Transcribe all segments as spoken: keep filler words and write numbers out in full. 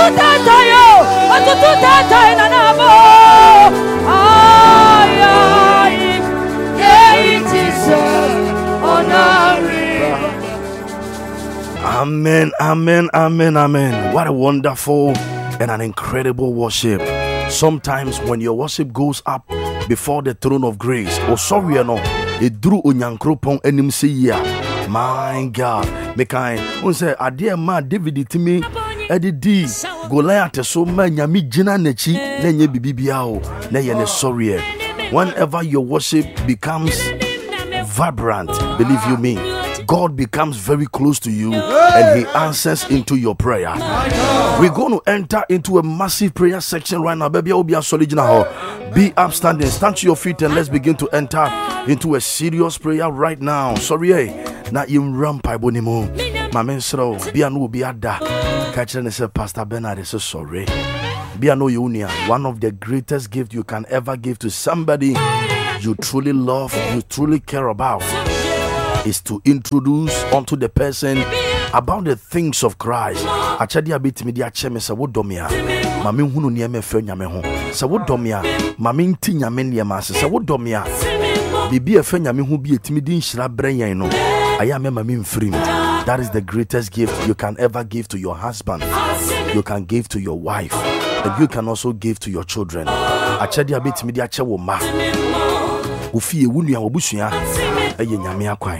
Amen, amen, amen, amen. What a wonderful and an incredible worship. Sometimes when your worship goes up before the throne of grace, oh sorry no, it drew onyankropon enim say yeah. My God, me kind on say ade ma David timi edidi Goliath so ma nyami gina nechi na nye bibibia o na ye ne sorry. Whenever your worship becomes vibrant, believe you me, God becomes very close to you and he answers into your prayer. We're going to enter into a massive prayer section right now. Baby, I'll be solid now. Be upstanding, stand to your feet and let's begin to enter into a serious prayer right now. Sorry, eh? Na im rampa bonimo. Mamen sro, be anu be ada. Catch and say Pastor Bernard is so sorry. Be anu unia. One of the greatest gifts you can ever give to somebody you truly love, you truly care about, is to introduce unto the person about the things of Christ. Achadi abit me dia cheme sa wodomia. Mami hunu nieme fe nyame ho. Sa wodomia, mami nti nyame niema se. Sa wodomia. Bibi e fe nyame ho bi etimi di nhira brenyan no. Aya me mami mfrim. That is the greatest gift you can ever give to your husband. You can give to your wife. And you can also give to your children. Achadi abit me dia che wo ma. Ufi wunu ya obusua. Eye nyame akwan.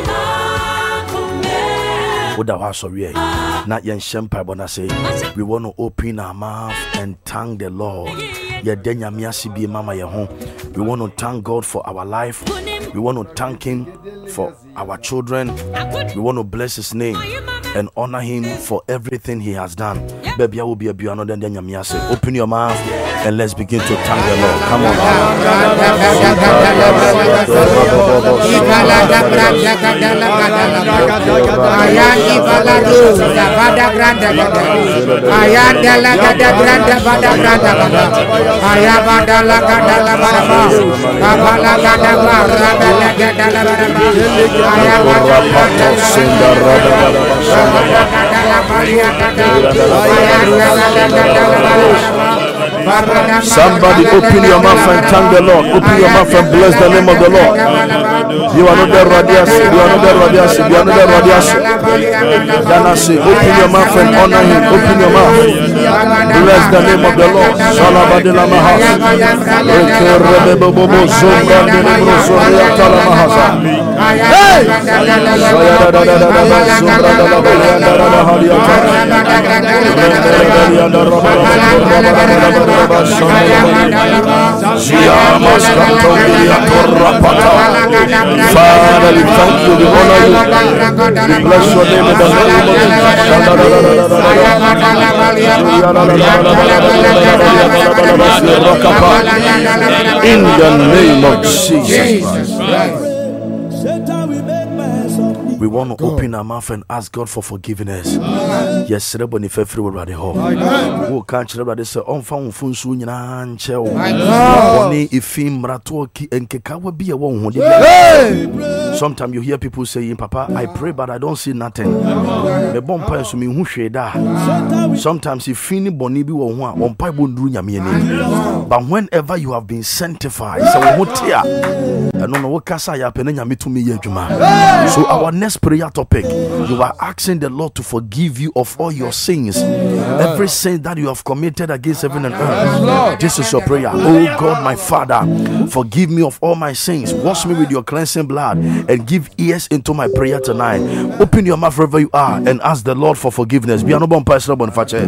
Oda wa sorry na yen shempa bona say we want to open our mouth and thank the Lord. Ye de nyame asibi mama ye ho. We want to thank God for our life. We want to thank him for our children. We want to bless his name and honor him for everything he has done. Baby, I will be a beautiful than nyame say. Open your mouth and let's begin to thank the Lord. Come on. Somebody open your mouth and thank the Lord. Open your mouth and bless the name of the Lord. You are not there, Radias. You are not there, Radias. You are not there, Radias. Danasi, open your mouth and honor him. Open your mouth. Bless the name of the Lord. Salabadila Mahas. Rekerebobo Zumba Nibro Zoria Talamahasa. Hey! Father, we thank you, we honor you, we bless your name in the name of in the name of Jesus. We want to open our mouth and ask God for forgiveness. Yes, everybody feel free with the whole. Who can't everybody say on phone phone soon and chill. Only if him ratoki and kekawa be a one. Sometimes you hear people saying, Papa, I pray, but I don't see nothing. The bomb to me who shade that. Sometimes if fini bonibi or one on pipe won't do yammy. But whenever you have been sanctified, so what here? I don't know what casa ya penanya me to me. So our next prayer topic, you are asking the Lord to forgive you of all your sins, every sin that you have committed against heaven and earth. This is your prayer. Oh God, my Father, forgive me of all my sins. Wash me with your cleansing blood and give ears into my prayer tonight. Open your mouth wherever you are and ask the Lord for forgiveness. Be an open person, bon fache.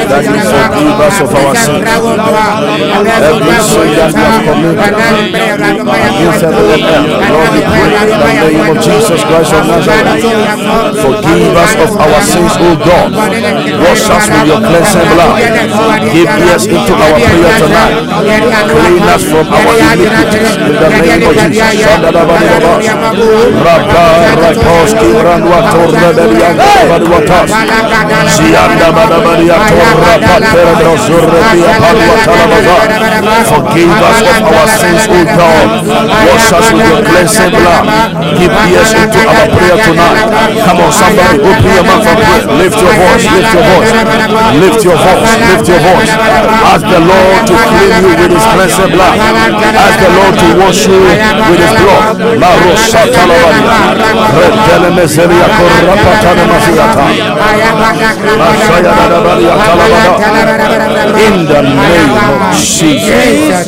that you forgive us of our sins. Every sin that we have committed against heaven and earth, Lord, we pray in the name of Jesus Christ of Nazareth. Forgive us of our sins, O God. Wash us with your cleansing blood. Give ears into our prayer tonight. Clean us from our iniquities in the name of Jesus. Rabba Rakoski Ranwator Rebellion Badwatas Sianda Badabadia Torra Patera Zurabia Padwatalaba. Forgive us of our sins, O God. Wash us with your cleansing blood. Give ears into our prayer tonight. Come on, somebody, open your mouth and pray. Lift your voice, lift your voice, lift your voice, lift your voice. Ask the Lord to clean you with his cleansing blood. Ask the Lord to wash you with his blood. Marosa Talabadia, Redele Mezeria Korapatana Maziata, Masaya Dadabadia Talabada, in the name of Jesus.